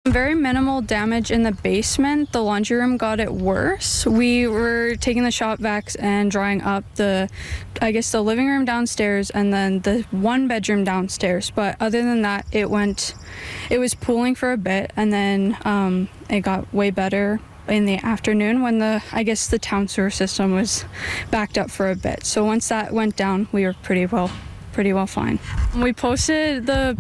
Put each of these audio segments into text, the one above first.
Very minimal damage in the basement. The laundry room got it worse. We were taking the shop vacs and drying up the living room downstairs and then the one bedroom downstairs. But other than that, it was pooling for a bit, and then it got way better in the afternoon when the town sewer system was backed up for a bit. So once that went down, we were pretty well fine. We posted a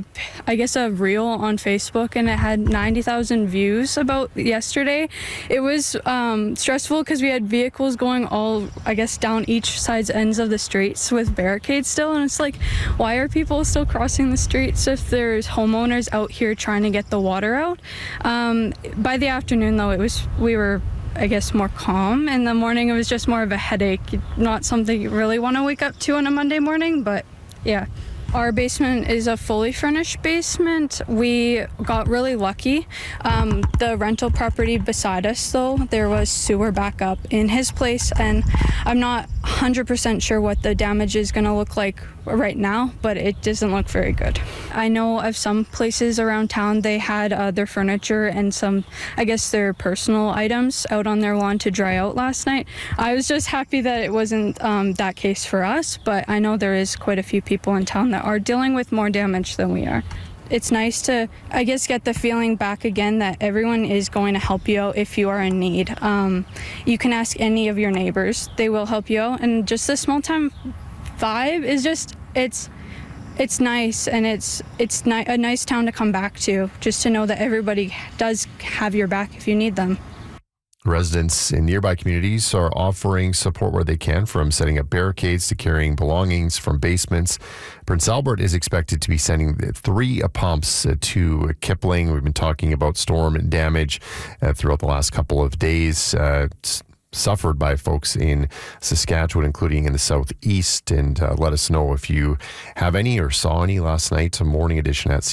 reel on Facebook, and it had 90,000 views about yesterday. It was stressful because we had vehicles going all, down each side's ends of the streets with barricades still, and it's like, why are people still crossing the streets if there's homeowners out here trying to get the water out? By the afternoon, though, we were more calm. In the morning, it was just more of a headache, not something you really want to wake up to on a Monday morning, but yeah. Our basement is a fully furnished basement. We got really lucky. The rental property beside us, though, there was sewer backup in his place, and I'm not 100% sure what the damage is going to look like right now, but it doesn't look very good. I know of some places around town, they had their furniture and some, their personal items out on their lawn to dry out last night. I was just happy that it wasn't that case for us, but I know there is quite a few people in town that are dealing with more damage than we are. It's nice to, get the feeling back again that everyone is going to help you out if you are in need. You can ask any of your neighbors. They will help you out. And just the small town vibe is just, it's nice, and it's a nice town to come back to, just to know that everybody does have your back if you need them. Residents in nearby communities are offering support where they can, from setting up barricades to carrying belongings from basements. Prince Albert is expected to be sending 3 pumps to Kipling. We've been talking about storm damage throughout the last couple of days. Suffered by folks in Saskatchewan, including in the southeast. And let us know if you have any or saw any last night. Morning edition at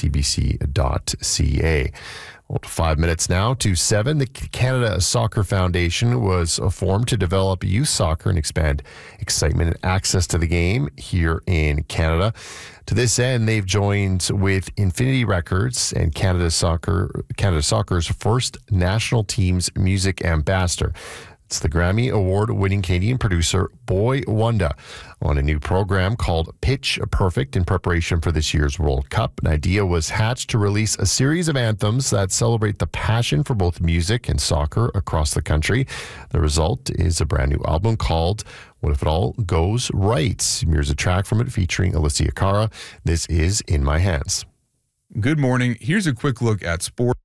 cbc.ca. Well, 5 minutes now to 7. The Canada Soccer Foundation was formed to develop youth soccer and expand excitement and access to the game here in Canada. To this end, they've joined with Infinity Records and Canada Soccer's first national team's music ambassador. It's the Grammy Award-winning Canadian producer Boy Wonder on a new program called Pitch Perfect in preparation for this year's World Cup. An idea was hatched to release a series of anthems that celebrate the passion for both music and soccer across the country. The result is a brand new album called What If It All Goes Right? Here's a track from it featuring Alicia Cara. This is In My Hands. Good morning. Here's a quick look at sports.